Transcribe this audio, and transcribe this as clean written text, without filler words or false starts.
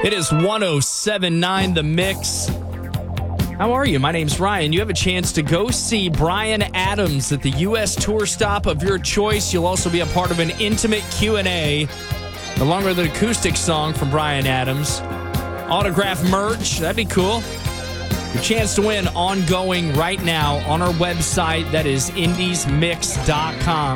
It is 107.9 The Mix. How are you? My name's Ryan. You have a chance to go see Bryan Adams at the U.S. tour stop of your choice. You'll also be a part of an intimate Q&A, along with an acoustic song from Bryan Adams. Autograph merch. That'd be cool. Your chance to win ongoing right now on our website. That is indiesmix.com.